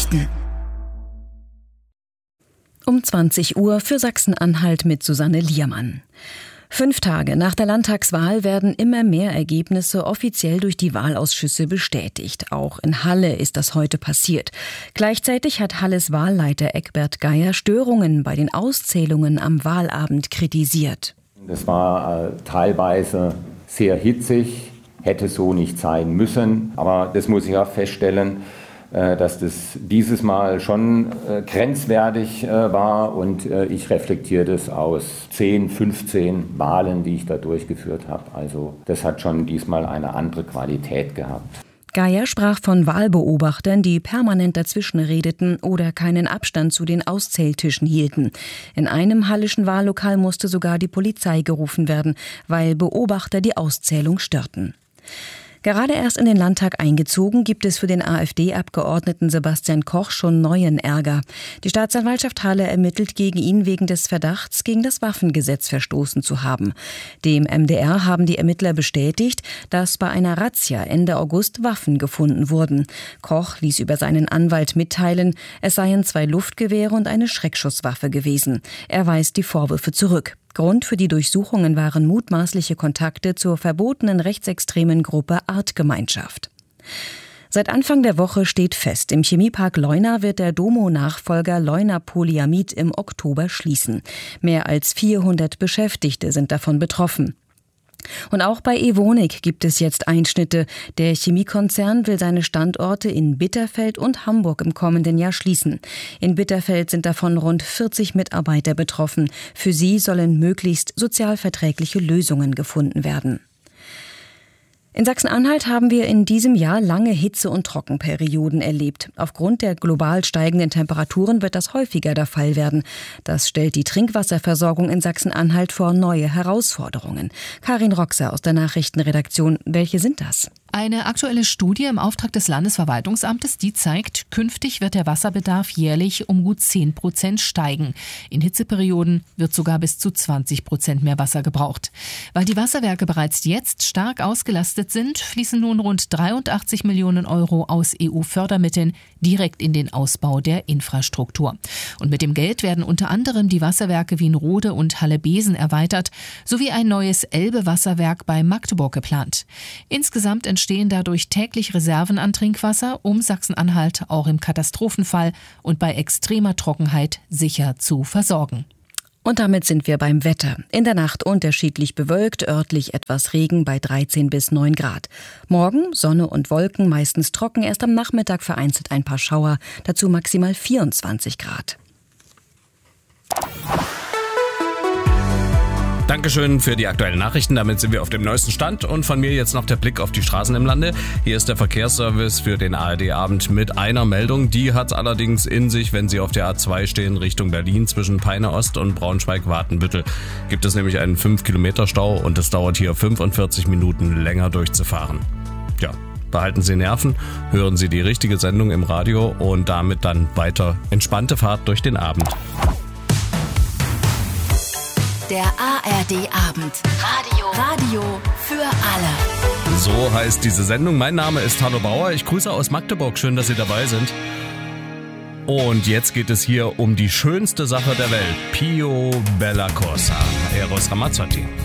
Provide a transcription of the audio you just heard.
Nachrichten. Um 20 Uhr für Sachsen-Anhalt mit Susanne Liermann. 5 Tage nach der Landtagswahl werden immer mehr Ergebnisse offiziell durch die Wahlausschüsse bestätigt. Auch in Halle ist das heute passiert. Gleichzeitig hat Halles Wahlleiter Eckbert Geier Störungen bei den Auszählungen am Wahlabend kritisiert. Das war teilweise sehr hitzig, hätte so nicht sein müssen. Aber das muss ich auch feststellen, dass das dieses Mal schon grenzwertig war und ich reflektiere das aus 10, 15 Wahlen, die ich da durchgeführt habe. Also das hat schon diesmal eine andere Qualität gehabt. Geier sprach von Wahlbeobachtern, die permanent dazwischen redeten oder keinen Abstand zu den Auszähltischen hielten. In einem hallischen Wahllokal musste sogar die Polizei gerufen werden, weil Beobachter die Auszählung störten. Gerade erst in den Landtag eingezogen, gibt es für den AfD-Abgeordneten Sebastian Koch schon neuen Ärger. Die Staatsanwaltschaft Halle ermittelt gegen ihn wegen des Verdachts, gegen das Waffengesetz verstoßen zu haben. Dem MdR haben die Ermittler bestätigt, dass bei einer Razzia Ende August Waffen gefunden wurden. Koch ließ über seinen Anwalt mitteilen, es seien 2 Luftgewehre und eine Schreckschusswaffe gewesen. Er weist die Vorwürfe zurück. Grund für die Durchsuchungen waren mutmaßliche Kontakte zur verbotenen rechtsextremen Gruppe Artgemeinschaft. Seit Anfang der Woche steht fest, im Chemiepark Leuna wird der Domo-Nachfolger Leuna Polyamid im Oktober schließen. Mehr als 400 Beschäftigte sind davon betroffen. Und auch bei Evonik gibt es jetzt Einschnitte. Der Chemiekonzern will seine Standorte in Bitterfeld und Hamburg im kommenden Jahr schließen. In Bitterfeld sind davon rund 40 Mitarbeiter betroffen. Für sie sollen möglichst sozialverträgliche Lösungen gefunden werden. In Sachsen-Anhalt haben wir in diesem Jahr lange Hitze- und Trockenperioden erlebt. Aufgrund der global steigenden Temperaturen wird das häufiger der Fall werden. Das stellt die Trinkwasserversorgung in Sachsen-Anhalt vor neue Herausforderungen. Karin Roxer aus der Nachrichtenredaktion. Welche sind das? Eine aktuelle Studie im Auftrag des Landesverwaltungsamtes, die zeigt, künftig wird der Wasserbedarf jährlich um gut 10% steigen. In Hitzeperioden wird sogar bis zu 20% mehr Wasser gebraucht. Weil die Wasserwerke bereits jetzt stark ausgelastet sind, fließen nun rund 83 Millionen Euro aus EU-Fördermitteln direkt in den Ausbau der Infrastruktur. Und mit dem Geld werden unter anderem die Wasserwerke Wienrode und Halle-Besen erweitert, sowie ein neues Elbe-Wasserwerk bei Magdeburg geplant. Insgesamt entstehen dadurch täglich Reserven an Trinkwasser, um Sachsen-Anhalt auch im Katastrophenfall und bei extremer Trockenheit sicher zu versorgen. Und damit sind wir beim Wetter. In der Nacht unterschiedlich bewölkt, örtlich etwas Regen bei 13 bis 9 Grad. Morgen Sonne und Wolken, meistens trocken, erst am Nachmittag vereinzelt ein paar Schauer, dazu maximal 24 Grad. Dankeschön für die aktuellen Nachrichten. Damit sind wir auf dem neuesten Stand. Und von mir jetzt noch der Blick auf die Straßen im Lande. Hier ist der Verkehrsservice für den ARD-Abend mit einer Meldung. Die hat es allerdings in sich, wenn Sie auf der A2 stehen Richtung Berlin zwischen Peine Ost und Braunschweig-Watenbüttel. Gibt es nämlich einen 5-Kilometer-Stau und es dauert hier 45 Minuten länger durchzufahren. Ja, behalten Sie Nerven, hören Sie die richtige Sendung im Radio und damit dann weiter entspannte Fahrt durch den Abend. Der ARD-Abend. Radio für alle. So heißt diese Sendung. Mein Name ist Hanno Bauer. Ich grüße aus Magdeburg. Schön, dass Sie dabei sind. Und jetzt geht es hier um die schönste Sache der Welt. Pio Bella Corsa. Eros Ramazzotti.